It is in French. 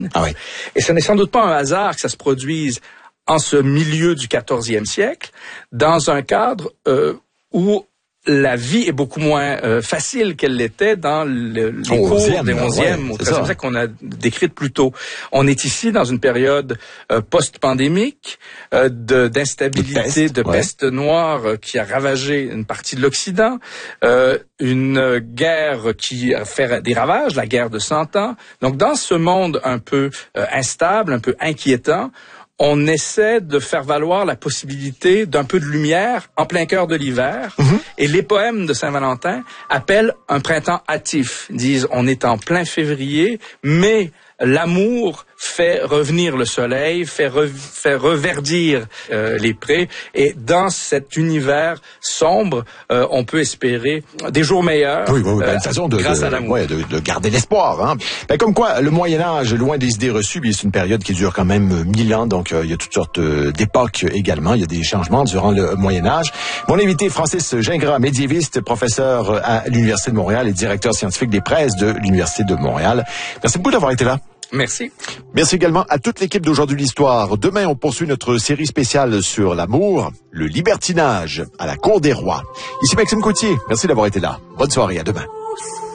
Ah oui. Et ce n'est sans doute pas un hasard que ça se produise en ce milieu du 14e siècle, dans un cadre où la vie est beaucoup moins facile qu'elle l'était dans les cours des 11e, ou 13e siècle qu'on a décrite plus tôt. On est ici dans une période post-pandémique, d'instabilité, de peste noire qui a ravagé une partie de l'Occident, une guerre qui a fait des ravages, la guerre de 100 ans. Donc dans ce monde un peu instable, un peu inquiétant, on essaie de faire valoir la possibilité d'un peu de lumière en plein cœur de l'hiver. Et les poèmes de Saint-Valentin appellent un printemps hâtif. Ils disent, on est en plein février, mais l'amour fait revenir le soleil, fait reverdir les prés. Et dans cet univers sombre, on peut espérer des jours meilleurs. Oui, une façon grâce à l'amour. De garder l'espoir. Hein. Ben, comme quoi, le Moyen-Âge, loin des idées reçues, c'est une période qui dure quand même 1000 ans. Donc, il y a toutes sortes d'époques également. Il y a des changements durant le Moyen-Âge. Mon invité, Francis Gingras, médiéviste, professeur à l'Université de Montréal et directeur scientifique des presses de l'Université de Montréal. Merci beaucoup d'avoir été là. Merci. Merci également à toute l'équipe d'Aujourd'hui l'Histoire. Demain, on poursuit notre série spéciale sur l'amour, le libertinage à la cour des rois. Ici Maxime Coutier. Merci d'avoir été là. Bonne soirée. À demain.